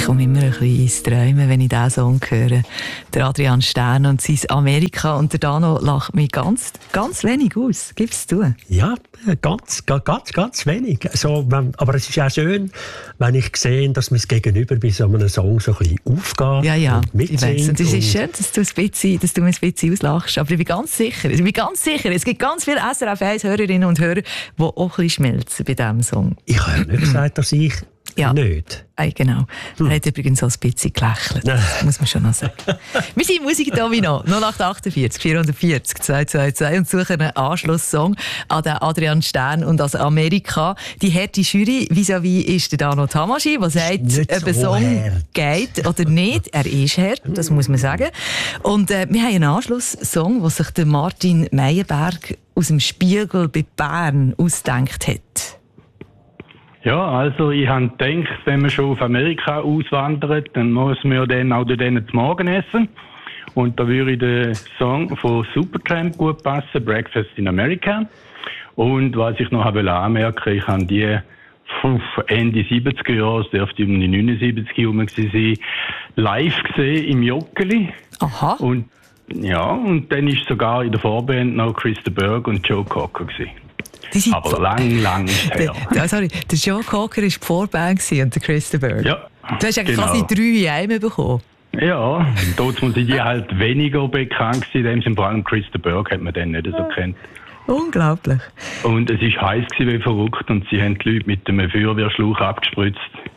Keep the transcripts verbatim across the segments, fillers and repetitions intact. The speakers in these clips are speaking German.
Ich komme immer ein bisschen ins Träumen, wenn ich diesen Song höre. Der Adrian Stern und sein Amerika. Und der Dano lacht mich ganz, ganz wenig aus. Gibst es zu? Ja, ganz, ganz, ganz wenig. Also, wenn, aber es ist auch schön, wenn ich sehe, dass mein Gegenüber bei so einem Song so ein bisschen aufgeht. Ja, ja, und ich weiss. Und es ist schön, dass du, ein bisschen, dass du mir ein bisschen auslachst. Aber ich bin ganz sicher, ich bin ganz sicher, es gibt ganz viele S R F eins Hörerinnen und Hörer, die auch ein bisschen schmelzen bei diesem Song. Ich habe ja nicht gesagt, dass ich ja. nicht. Äh, genau. Er hat übrigens auch ein bisschen gelächelt. Das muss man schon noch sagen. Wir sind im Musikdomino null acht achtundvierzig vierhundertvierzig zweihundertzweiundzwanzig und suchen einen Anschlusssong an den Adrian Stern und an Amerika. Die harte Jury vis-à-vis ist der Dano Tamaschi, der sagt, ob ein Song geht oder nicht. Er ist hart, das muss man sagen. Und äh, wir haben einen Anschlusssong, den sich der Martin Meyerberg aus dem Spiegel bei Bern ausgedacht hat. Ja, also ich habe gedacht, wenn man schon auf Amerika auswandert, dann muss man ja dann auch dort zu Morgen essen. Und da würde der Song von Supertramp gut passen, Breakfast in America. Und was ich noch anmerken, ich habe die Ende siebziger Jahre, es dürfte um die neunundsiebzig herum sein, live gesehen im Joggeli. Aha. Und ja, und dann ist sogar in der Vorband noch Chris de Burgh und Joe Cocker gewesen. Aber lang, lang ist es her. Der, sorry, der Joe Cocker war die Vorband und der Chris de Burgh. Ja, du hast eigentlich genau. quasi drei in einem bekommen. Ja, dort muss ich die halt weniger bekannt sein. Dem sind vor allem Chris de Burgh hat man dann nicht so kennt. Unglaublich. Und es war heiß wie verrückt und sie haben die Leute mit einem Feuerwehrschlauch abgespritzt.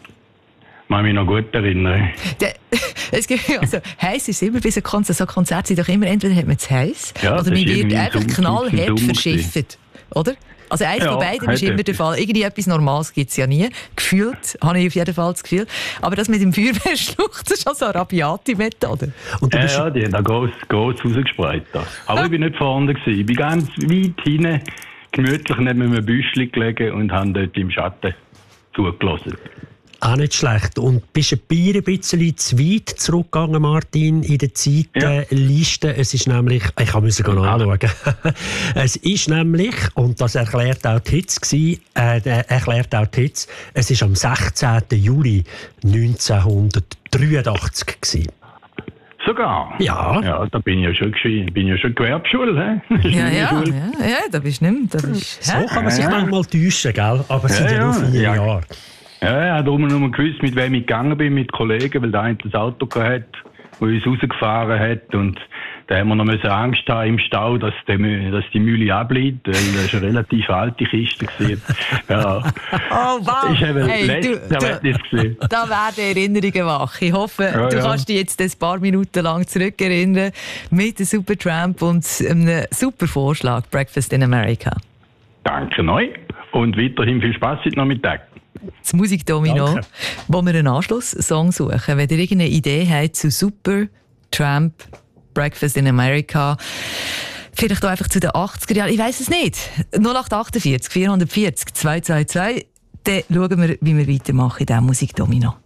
Ich kann mich noch gut erinnern. Der, es gibt, also, heiß ist immer bei so Konzerten. So Konzerte sind doch immer, entweder hat man es heiß ja, oder man wird einfach Summ, knallhart verschifft. Oder? Also eins ja, von beiden ist immer der Fall. Irgendwie etwas Normales gibt es ja nie. Gefühlt habe ich auf jeden Fall das Gefühl. Aber das mit dem Feuerwehrschluch, das ist also eine rabiate Methode. Und ja, ja, die haben da gross, gross rausgespreit. Aber ja. Ich bin nicht vorne gewesen. Ich bin ganz weit hinten, gemütlich neben einem Büschchen gelegen und habe dort im Schatten zugelassen. Auch nicht schlecht. Und bist ein bisschen zu weit zurückgegangen, Martin, in der Zeitliste. Ja. Es ist nämlich, ich musste es anschauen. Es ist nämlich, und das erklärt auch die Hits, äh, erklärt auch die Hits, es ist am sechzehnten Juli neunzehnhundertdreiundachtzig gewesen. Sogar? Ja. Ja, da bin ich ja schon, bin ja schon Gewerbeschule. Ja, ja, ja, ja, da bist du nicht mehr. Da bist, so kann man sich ja. manchmal täuschen, gell? Aber es sind ja, ja nur vier ja. Jahre. Ja, ich habe immer nur gewusst, mit wem ich gegangen bin, mit Kollegen, weil der eine das Auto hatte, das uns rausgefahren hat. Und da haben wir noch Angst haben im Stau, dass die, dass die Mühle abbleibt, weil das war eine relativ alte Kiste. Ja. Oh, wow! Ich habe hey, letztes Erlebnis gesehen. Da werden Erinnerungen wach. Ich hoffe, ja, du ja. kannst dich jetzt ein paar Minuten lang zurückerinnern mit dem Supertramp und einem super Vorschlag, Breakfast in America. Danke neu und weiterhin viel Spass heute Nachmittag. Das Musikdomino, Danke. Wo wir einen Anschlusssong suchen. Wenn ihr irgendeine Idee habt zu Supertramp, Breakfast in America, vielleicht auch einfach zu den achtziger Jahren, ich weiss es nicht. null acht achtundvierzig vierhundertvierzig zweihundertzweiundzwanzig, dann schauen wir, wie wir weitermachen in diesem Musikdomino.